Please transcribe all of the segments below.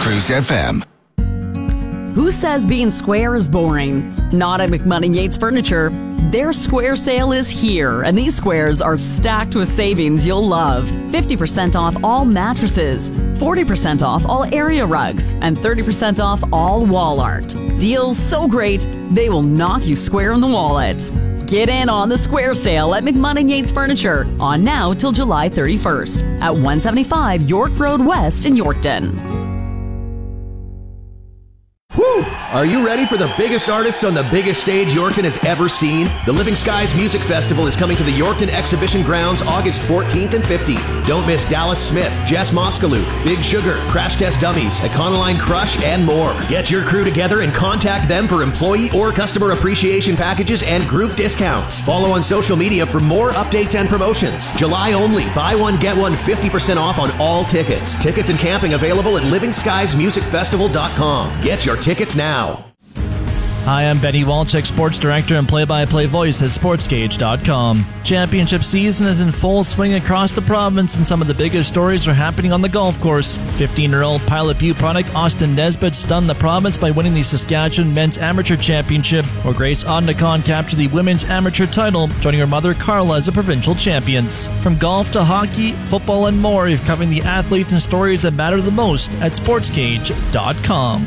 Cruise FM. Who says being square is boring? Not at McMoney Yates Furniture. Their square sale is here, and these squares are stacked with savings you'll love. 50% off all mattresses, 40% off all area rugs, and 30% off all wall art. Deals so great, they will knock you square in the wallet. Get in on the square sale at McMoney Yates Furniture, on now till July 31st at 175 York Road West in Yorkton. Woo! Are you ready for the biggest artists on the biggest stage Yorkton has ever seen? The Living Skies Music Festival is coming to the Yorkton Exhibition Grounds August 14th and 15th. Don't miss Dallas Smith, Jess Moskaluk, Big Sugar, Crash Test Dummies, Econoline Crush, and more. Get your crew together and contact them for employee or customer appreciation packages and group discounts. Follow on social media for more updates and promotions. July only. Buy one, get one 50% off on all tickets. Tickets and camping available at livingskiesmusicfestival.com. Get your tickets now. Hi, I'm Benny Walczyk, Sports Director and Play-by-Play Voice at SportsGauge.com. Championship season is in full swing across the province, and some of the biggest stories are happening on the golf course. 15-year-old Pilot Butte product Austin Nesbitt stunned the province by winning the Saskatchewan Men's Amateur Championship, where Grace Odnakon captured the Women's Amateur title, joining her mother Carla as the provincial champions. From golf to hockey, football, and more, we're covering the athletes and stories that matter the most at SportsGauge.com.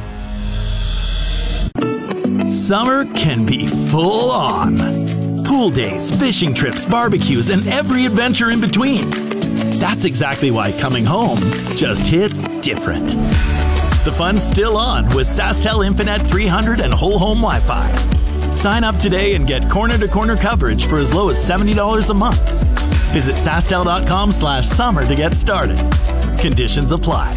Summer can be full on. Pool days, fishing trips, barbecues, and every adventure in between. That's exactly why coming home just hits different. The fun's still on with SaskTel Infinite 300 and whole home Wi-Fi. Sign up today and get corner-to-corner coverage for as low as $70 a month. Visit SaskTel.com/summer to get started. Conditions apply.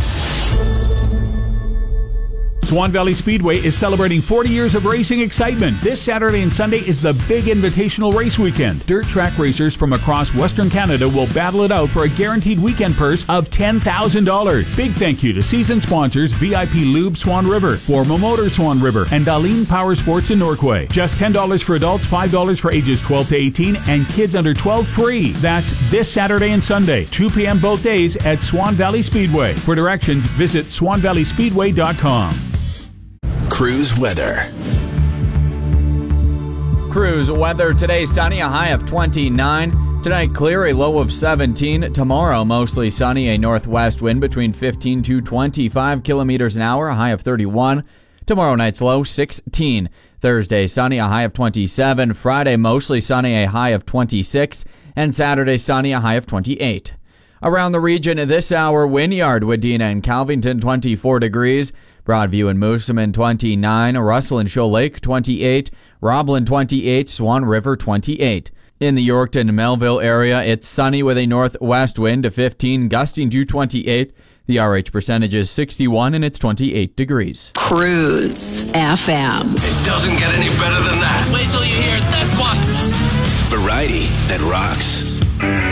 Swan Valley Speedway is celebrating 40 years of racing excitement. This Saturday and Sunday is the big invitational race weekend. Dirt track racers from across Western Canada will battle it out for a guaranteed weekend purse of $10,000. Big thank you to season sponsors VIP Lube Swan River, Forma Motor Swan River, and Darlene Power Sports in Norquay. Just $10 for adults, $5 for ages 12 to 18, and kids under 12 free. That's this Saturday and Sunday, 2 p.m. both days at Swan Valley Speedway. For directions, visit swanvalleyspeedway.com. Cruise weather. Cruise weather today, sunny, a high of 29. Tonight, clear, a low of 17. Tomorrow, mostly sunny, a northwest wind between 15 to 25 kilometers an hour, a high of 31. Tomorrow night's low, 16. Thursday, sunny, a high of 27. Friday, mostly sunny, a high of 26. And Saturday, sunny, a high of 28. Around the region this hour, Wynyard, Wadena, and Calvington, 24 degrees. Broadview and Moosomin, 29. Russell and Shoal Lake, 28. Roblin, 28. Swan River, 28. In the Yorkton and Melville area, it's sunny with a northwest wind of 15, gusting to 28. The RH percentage is 61, and it's 28 degrees. Cruise FM. It doesn't get any better than that. Wait till you hear this one. Variety that rocks.